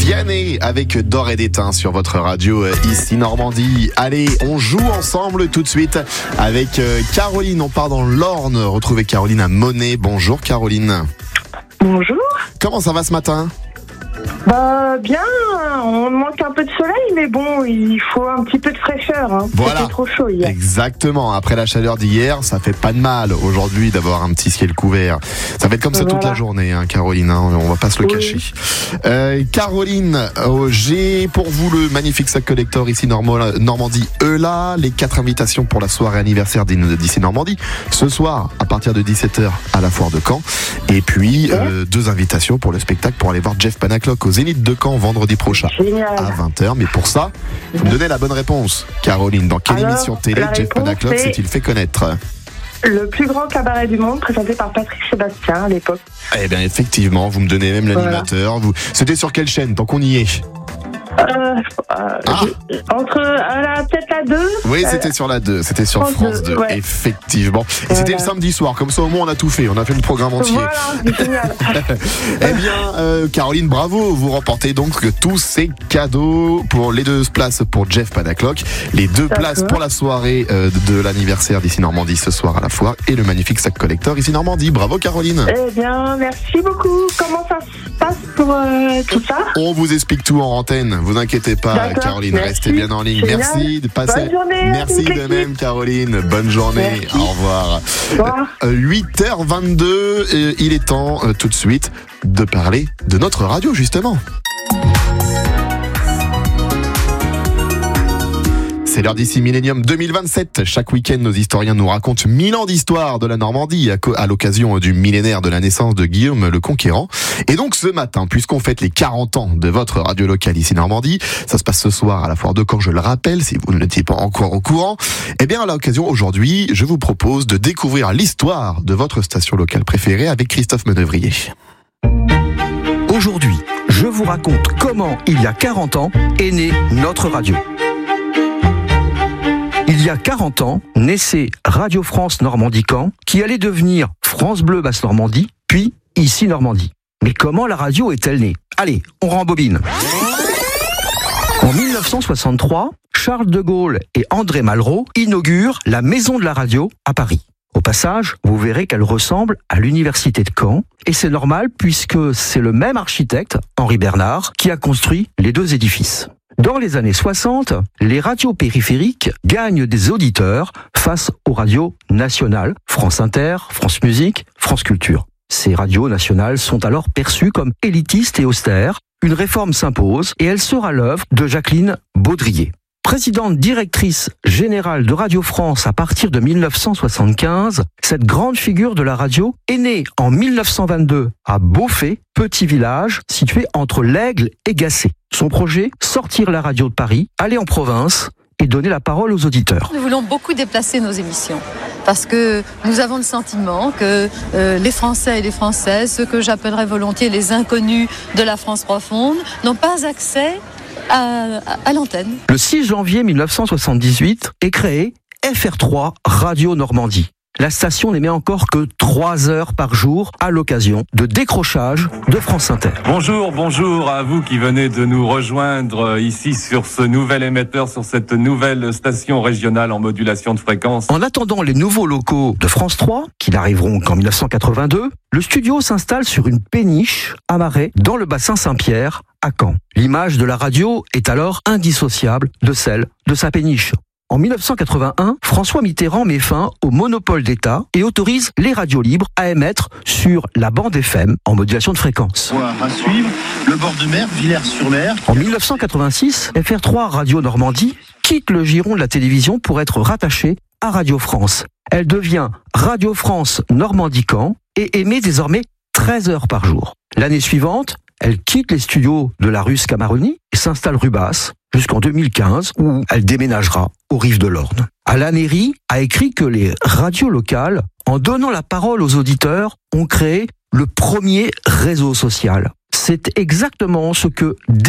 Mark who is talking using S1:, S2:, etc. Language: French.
S1: Vianney avec D'or et d'étain sur votre radio ici Normandie. Allez, on joue ensemble tout de suite avec Caroline. On part dans l'Orne. Retrouvez Caroline à Monet. Bonjour Caroline.
S2: Bonjour.
S1: Comment ça va ce matin ?
S2: Bien, on manque un peu de soleil, mais bon, il faut un petit peu de fraîcheur. Hein.
S1: Voilà.
S2: C'était trop chaud hier.
S1: Exactement. Après la chaleur d'hier, ça fait pas de mal aujourd'hui d'avoir un petit ciel couvert. Ça va être comme ça toute la journée, hein, Caroline. Hein, on va pas se le cacher. Caroline, j'ai pour vous le magnifique sac collector ici Normandie Eula. Les 4 invitations pour la soirée anniversaire d'ici Normandie. Ce soir, à partir de 17h à la foire de Caen. Et puis 2 invitations pour le spectacle pour aller voir Jeff Panaclock au Zénith de Caen vendredi prochain à 20h. Mais pour ça, vous me donnez la bonne réponse. Caroline, dans quelle émission télé Jeff Panaclock s'est-il fait connaître ?
S2: Le plus grand cabaret du monde, présenté par Patrick Sébastien à l'époque.
S1: Eh bien effectivement, vous me donnez même l'animateur. C'était sur quelle chaîne, tant qu'on y est ?
S2: Peut-être la 2.
S1: Oui, c'était sur la 2, c'était sur France 2, effectivement. Et c'était le samedi soir, comme ça au moins on a tout fait, on a fait le programme entier.
S2: Voilà, c'est génial.
S1: Eh bien, Caroline, bravo, vous remportez donc tous ces cadeaux pour les 2 places pour Jeff Panaclock, les 2 places pour la soirée de l'anniversaire d'ici Normandie ce soir à la foire et le magnifique sac collector ici Normandie. Bravo Caroline.
S2: Eh bien, merci beaucoup. Comment ça se passe pour tout ça ?
S1: On vous explique tout en antenne. Vous inquiétez pas, Caroline, restez bien en ligne.
S2: Génial.
S1: Merci de passer.
S2: Bonne journée.
S1: Merci de même, Caroline. Bonne journée.
S2: Merci.
S1: Au revoir. 8h22, il est temps tout de suite de parler de notre radio, justement. C'est l'heure d'ici Millennium 2027. Chaque week-end, nos historiens nous racontent 1000 ans d'histoire de la Normandie à l'occasion du millénaire de la naissance de Guillaume le Conquérant. Et donc ce matin, puisqu'on fête les 40 ans de votre radio locale ici Normandie, ça se passe ce soir à la foire de Caen, je le rappelle, si vous n'étiez pas encore au courant. Eh bien, à l'occasion aujourd'hui, je vous propose de découvrir l'histoire de votre station locale préférée avec Christophe Menevrier.
S3: Aujourd'hui, je vous raconte comment, il y a 40 ans, est née notre radio. Il y a 40 ans, naissait Radio France Normandie-Caen, qui allait devenir France Bleu Basse-Normandie, puis ici Normandie. Mais comment la radio est-elle née ? Allez, on rembobine. En 1963, Charles de Gaulle et André Malraux inaugurent la Maison de la Radio à Paris. Au passage, vous verrez qu'elle ressemble à l'université de Caen, et c'est normal puisque c'est le même architecte, Henri Bernard, qui a construit les 2 édifices. Dans les années 60, les radios périphériques gagnent des auditeurs face aux radios nationales, France Inter, France Musique, France Culture. Ces radios nationales sont alors perçues comme élitistes et austères. Une réforme s'impose et elle sera l'œuvre de Jacqueline Baudrier. Présidente directrice générale de Radio France à partir de 1975, cette grande figure de la radio est née en 1922 à Beaufay, petit village situé entre l'Aigle et Gacé. Son projet, sortir la radio de Paris, aller en province et donner la parole aux auditeurs.
S4: Nous voulons beaucoup déplacer nos émissions parce que nous avons le sentiment que les Français et les Françaises, ceux que j'appellerais volontiers les inconnus de la France profonde, n'ont pas accès à l'antenne.
S3: Le 6 janvier 1978 est créé FR3 Radio Normandie. La station n'émet encore que 3 heures par jour à l'occasion de décrochage de France Inter.
S5: Bonjour à vous qui venez de nous rejoindre ici sur ce nouvel émetteur, sur cette nouvelle station régionale en modulation de fréquence.
S3: En attendant les nouveaux locaux de France 3, qui n'arriveront qu'en 1982, le studio s'installe sur une péniche amarrée dans le bassin Saint-Pierre à Caen. L'image de la radio est alors indissociable de celle de sa péniche. En 1981, François Mitterrand met fin au monopole d'État et autorise les radios libres à émettre sur la bande FM en modulation de fréquence.
S6: À suivre, le bord de mer, Villers-sur-Mer.
S3: En 1986, FR3 Radio Normandie quitte le giron de la télévision pour être rattachée à Radio France. Elle devient Radio France Normandie-Caen et émet désormais 13 heures par jour. L'année suivante, elle quitte les studios de la rue Scamaroni et s'installe rue Basse jusqu'en 2015 où elle déménagera aux rives de l'Orne. Alain Néry a écrit que les radios locales, en donnant la parole aux auditeurs, ont créé le premier réseau social. C'est exactement ce que